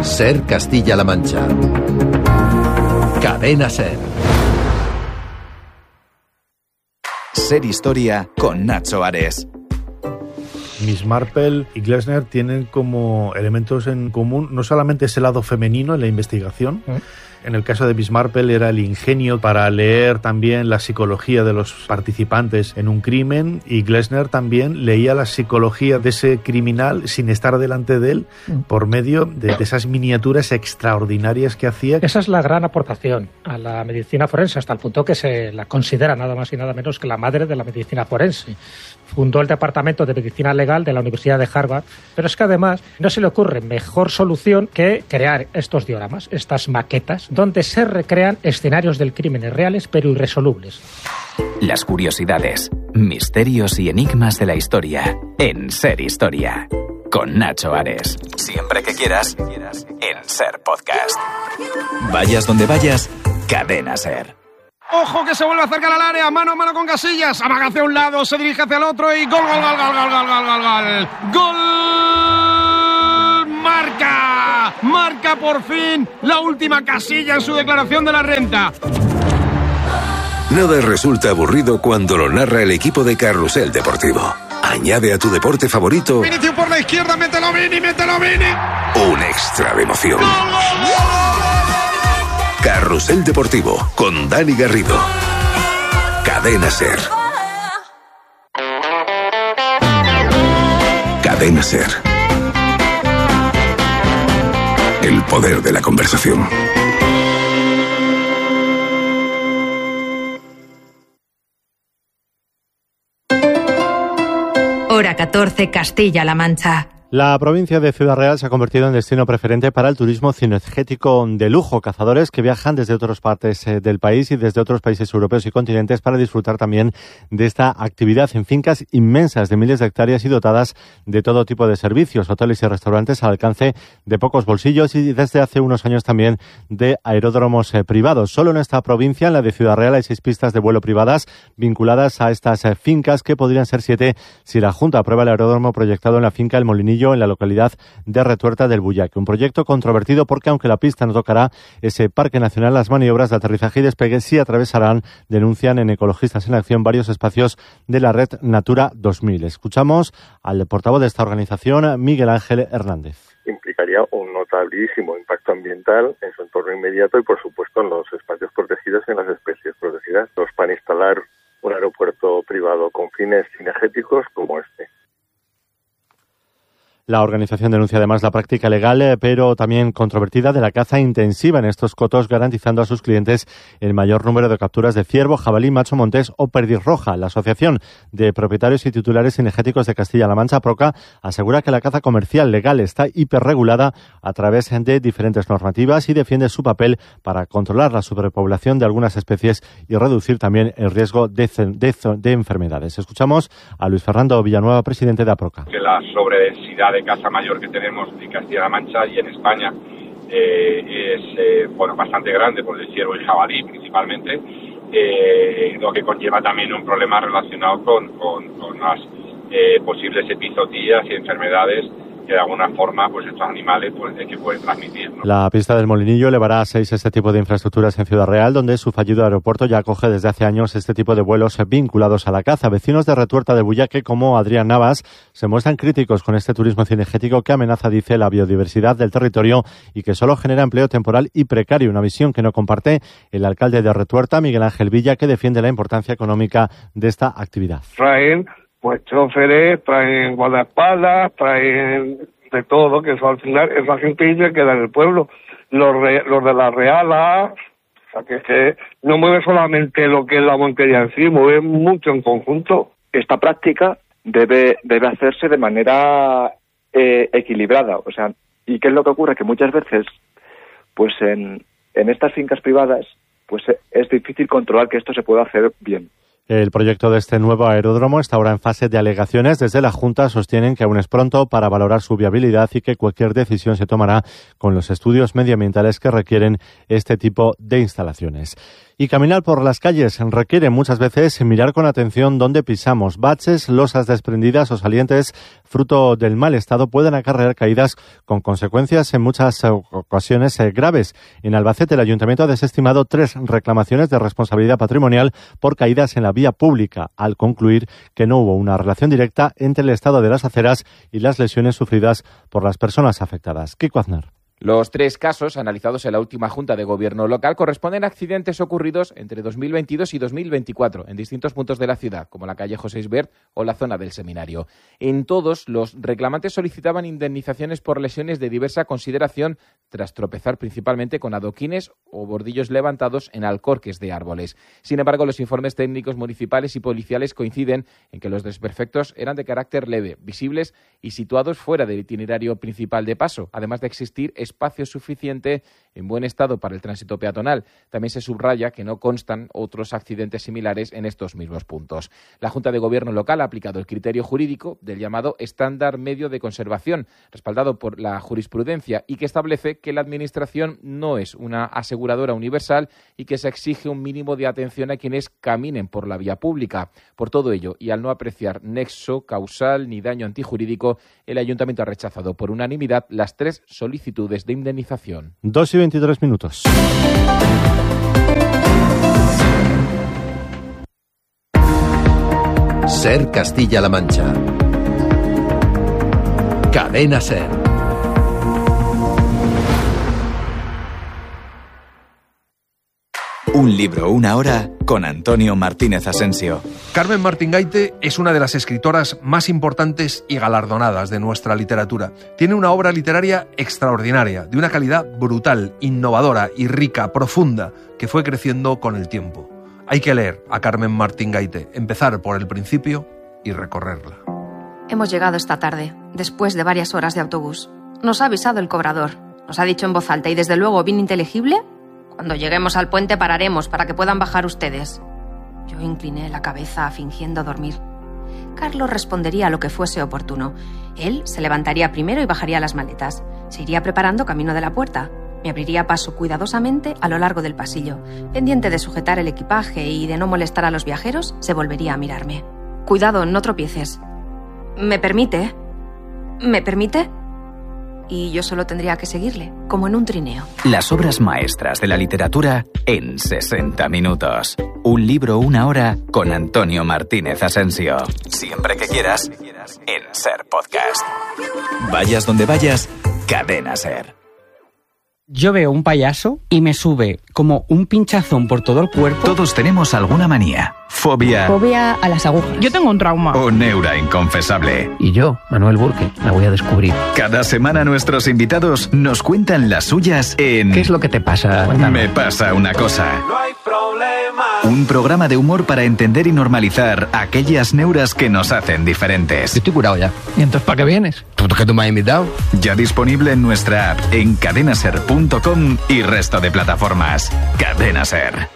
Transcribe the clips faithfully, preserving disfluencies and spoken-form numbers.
Ser Castilla-La Mancha. Cadena Ser. Ser Historia con Nacho Ares. Miss Marple y Glessner tienen como elementos en común no solamente ese lado femenino en la investigación. ¿Eh? En el caso de Miss Marple era el ingenio para leer también la psicología de los participantes en un crimen, y Glessner también leía la psicología de ese criminal sin estar delante de él por medio de, de esas miniaturas extraordinarias que hacía. Esa es la gran aportación a la medicina forense, hasta el punto que se la considera nada más y nada menos que la madre de la medicina forense. Fundó el Departamento de Medicina Legal de la Universidad de Harvard, pero es que además no se le ocurre mejor solución que crear estos dioramas, estas maquetas, donde se recrean escenarios del crimen reales pero irresolubles. Las curiosidades, misterios y enigmas de la historia en Ser Historia con Nacho Ares. Siempre que quieras, en Ser Podcast. Vayas donde vayas, Cadena Ser. Ojo que se vuelve a acercar al área, mano a mano con Casillas, amaga hacia un lado, se dirige hacia el otro y gol, gol, gol, gol, gol, gol, gol, gol, gol, gol, marca, marca por fin la última Casilla en su declaración de la renta. Nada resulta aburrido cuando lo narra el equipo de Carrusel Deportivo. Añade a tu deporte favorito Vinicius por la izquierda, mételo Vini, mételo Vini. Un extra de emoción. ¡Gol, gol, gol! Carrusel Deportivo con Dani Garrido. Cadena Ser. Cadena Ser. El poder de la conversación. Hora catorce, Castilla-La Mancha. La provincia de Ciudad Real se ha convertido en destino preferente para el turismo cinegético de lujo. Cazadores que viajan desde otras partes del país y desde otros países europeos y continentes para disfrutar también de esta actividad en fincas inmensas de miles de hectáreas y dotadas de todo tipo de servicios, hoteles y restaurantes al alcance de pocos bolsillos, y desde hace unos años también de aeródromos eh, privados. Solo en esta provincia, en la de Ciudad Real, hay seis pistas de vuelo privadas vinculadas a estas eh, fincas, que podrían ser siete si la Junta aprueba el aeródromo proyectado en la finca El Molinillo, en la localidad de Retuerta del Bullaque. Un proyecto controvertido porque, aunque la pista no tocará ese parque nacional, las maniobras de aterrizaje y despegue sí atravesarán, denuncian en Ecologistas en Acción, varios espacios de la red Natura dos mil. Escuchamos al portavoz de esta organización, Miguel Ángel Hernández. Implicaría un notabilísimo impacto ambiental en su entorno inmediato y, por supuesto, en los espacios protegidos y en las especies protegidas. Los van a instalar un aeropuerto privado con fines cinegéticos como este. La organización denuncia además la práctica legal, pero también controvertida, de la caza intensiva en estos cotos, garantizando a sus clientes el mayor número de capturas de ciervo, jabalí, macho montés o perdiz roja. La Asociación de Propietarios y Titulares Cinegéticos de Castilla-La Mancha, APROCA, asegura que la caza comercial legal está hiperregulada a través de diferentes normativas y defiende su papel para controlar la superpoblación de algunas especies y reducir también el riesgo de, de, de enfermedades. Escuchamos a Luis Fernando Villanueva, presidente de APROCA. Que la sobredensidad de caza mayor que tenemos en Castilla-La Mancha y en España eh, es eh, bueno bastante grande, por el ciervo y jabalí principalmente, eh, lo que conlleva también un problema relacionado con, con, con las eh, posibles epizootías y enfermedades que de alguna forma pues estos animales pues que pueden transmitir, ¿no? La pista del Molinillo elevará a seis este tipo de infraestructuras en Ciudad Real, donde su fallido aeropuerto ya acoge desde hace años este tipo de vuelos vinculados a la caza. Vecinos de Retuerta del Bullaque, como Adrián Navas, se muestran críticos con este turismo cinegético que amenaza, dice, la biodiversidad del territorio y que solo genera empleo temporal y precario, una visión que no comparte el alcalde de Retuerta, Miguel Ángel Villa, que defiende la importancia económica de esta actividad. Traen pues choferes, traen guardaespaldas, traen de todo, que eso al final esa gente se queda en el pueblo. Los, re, los de la Reala, o sea que, que no mueve solamente lo que es la montería en sí, mueve mucho en conjunto. Esta práctica debe, debe hacerse de manera eh, equilibrada, o sea, ¿y qué es lo que ocurre? Que muchas veces, pues en, en estas fincas privadas, pues es difícil controlar que esto se pueda hacer bien. El proyecto de este nuevo aeródromo está ahora en fase de alegaciones. Desde la Junta sostienen que aún es pronto para valorar su viabilidad y que cualquier decisión se tomará con los estudios medioambientales que requieren este tipo de instalaciones. Y caminar por las calles requiere muchas veces mirar con atención dónde pisamos. Baches, losas desprendidas o salientes, fruto del mal estado, pueden acarrear caídas con consecuencias en muchas ocasiones eh, graves. En Albacete, el Ayuntamiento ha desestimado tres reclamaciones de responsabilidad patrimonial por caídas en la vía pública, al concluir que no hubo una relación directa entre el estado de las aceras y las lesiones sufridas por las personas afectadas. Kiko Aznar. Los tres casos analizados en la última Junta de Gobierno local corresponden a accidentes ocurridos entre dos mil veintidós y dos mil veinticuatro en distintos puntos de la ciudad, como la calle José Isbert o la zona del Seminario. En todos, los reclamantes solicitaban indemnizaciones por lesiones de diversa consideración tras tropezar principalmente con adoquines o bordillos levantados en alcorques de árboles. Sin embargo, los informes técnicos municipales y policiales coinciden en que los desperfectos eran de carácter leve, visibles y situados fuera del itinerario principal de paso, además de existir espacio suficiente en buen estado para el tránsito peatonal. También se subraya que no constan otros accidentes similares en estos mismos puntos. La Junta de Gobierno local ha aplicado el criterio jurídico del llamado estándar medio de conservación, respaldado por la jurisprudencia y que establece que la Administración no es una aseguradora universal y que se exige un mínimo de atención a quienes caminen por la vía pública. Por todo ello, y al no apreciar nexo causal ni daño antijurídico, el Ayuntamiento ha rechazado por unanimidad las tres solicitudes de indemnización. Dos y veintitrés minutos. Ser Castilla-La Mancha. Cadena Ser. Un libro, una hora, con Antonio Martínez Asensio. Carmen Martín Gaite es una de las escritoras más importantes y galardonadas de nuestra literatura. Tiene una obra literaria extraordinaria, de una calidad brutal, innovadora y rica, profunda, que fue creciendo con el tiempo. Hay que leer a Carmen Martín Gaite, empezar por el principio y recorrerla. Hemos llegado esta tarde, después de varias horas de autobús. Nos ha avisado el cobrador. Nos ha dicho en voz alta y desde luego bien inteligible: cuando lleguemos al puente pararemos para que puedan bajar ustedes. Yo incliné la cabeza fingiendo dormir. Carlos respondería a lo que fuese oportuno. Él se levantaría primero y bajaría las maletas. Se iría preparando camino de la puerta. Me abriría paso cuidadosamente a lo largo del pasillo. Pendiente de sujetar el equipaje y de no molestar a los viajeros, se volvería a mirarme. Cuidado, no tropieces. ¿Me permite? ¿Me permite? Y yo solo tendría que seguirle, como en un trineo. Las obras maestras de la literatura en sesenta minutos. Un libro, una hora, con Antonio Martínez Asensio. Siempre que quieras, en Ser Podcast. Vayas donde vayas, Cadena Ser. Yo veo un payaso y me sube como un pinchazón por todo el cuerpo. Todos tenemos alguna manía, fobia... Fobia a las agujas. Yo tengo un trauma. O neura inconfesable. Y yo, Manuel Burke, la voy a descubrir. Cada semana nuestros invitados nos cuentan las suyas en... ¿Qué es lo que te pasa? Cuéntame. Me pasa una cosa. No hay problema. Un programa de humor para entender y normalizar aquellas neuras que nos hacen diferentes. Yo estoy curado ya. ¿Y entonces para qué vienes? ¿Tú que tú me has invitado? Ya disponible en nuestra app, en cadenaser punto com y resto de plataformas. Cadena Ser.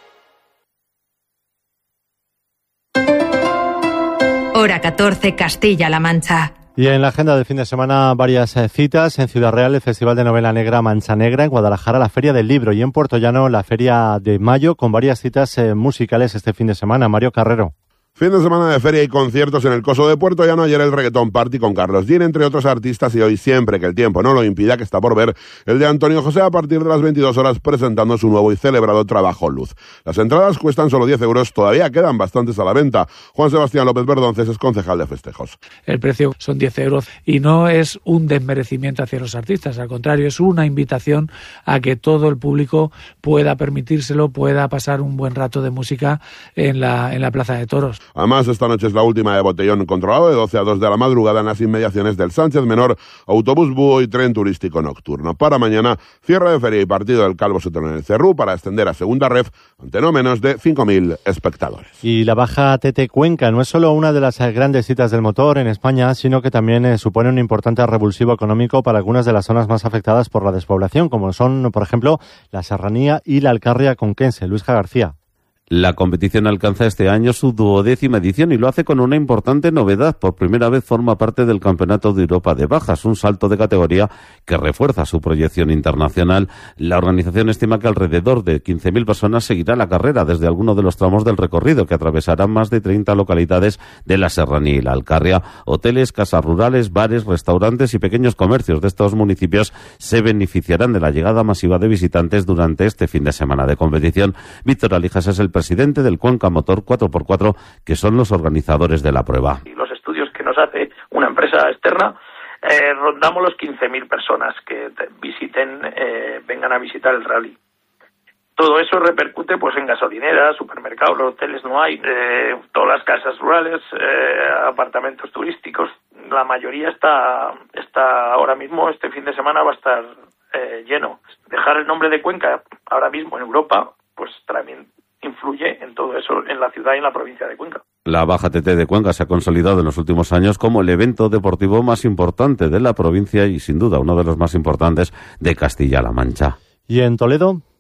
Hora catorce, Castilla-La Mancha. Y en la agenda del fin de semana varias eh, citas. En Ciudad Real, el Festival de Novela Negra Mancha Negra. En Guadalajara, la Feria del Libro. Y en Puerto Llano, la Feria de Mayo, con varias citas eh, musicales este fin de semana. Mario Carrero. Fin de semana de feria y conciertos en el Coso de Puerto Llano. Ayer el Reggaeton Party con Carlos Jean, entre otros artistas, y hoy, siempre que el tiempo no lo impida, que está por ver, el de Antonio José a partir de las veintidós horas presentando su nuevo y celebrado trabajo Luz. Las entradas cuestan solo diez euros, todavía quedan bastantes a la venta. Juan Sebastián López Verdonces es concejal de festejos. El precio son diez euros y no es un desmerecimiento hacia los artistas, al contrario, es una invitación a que todo el público pueda permitírselo, pueda pasar un buen rato de música en la, en la Plaza de Toros. Además, esta noche es la última de botellón controlado de doce a dos de la madrugada en las inmediaciones del Sánchez Menor, autobús búho y tren turístico nocturno. Para mañana, cierre de feria y partido del Calvo Sotelo en el Cerrú para extender a segunda ref ante no menos de cinco mil espectadores. Y la Baja Tete Cuenca no es solo una de las grandes citas del motor en España, sino que también eh, supone un importante revulsivo económico para algunas de las zonas más afectadas por la despoblación, como son, por ejemplo, la Serranía y la Alcarria conquense. Luisja García. La competición alcanza este año su duodécima edición y lo hace con una importante novedad. Por primera vez forma parte del Campeonato de Europa de Bajas, un salto de categoría que refuerza su proyección internacional. La organización estima que alrededor de quince mil personas seguirá la carrera desde alguno de los tramos del recorrido, que atravesará más de treinta localidades de la Serranía y la Alcarria. Hoteles, casas rurales, bares, restaurantes y pequeños comercios de estos municipios se beneficiarán de la llegada masiva de visitantes durante este fin de semana de competición. Víctor Alijas es el presidente del Cuenca Motor cuatro por cuatro, que son los organizadores de la prueba. Y los estudios que nos hace una empresa externa, eh, rondamos los quince mil personas que visiten, eh, vengan a visitar el rally. Todo eso repercute pues en gasolineras, supermercados, los hoteles no hay, eh, todas las casas rurales, eh, apartamentos turísticos. La mayoría está, está ahora mismo, este fin de semana va a estar eh, lleno. Dejar el nombre de Cuenca ahora mismo en Europa, pues también influye en todo eso, en la ciudad y en la provincia de Cuenca. La Baja T T de Cuenca se ha consolidado en los últimos años como el evento deportivo más importante de la provincia y sin duda uno de los más importantes de Castilla-La Mancha. ¿Y en Toledo?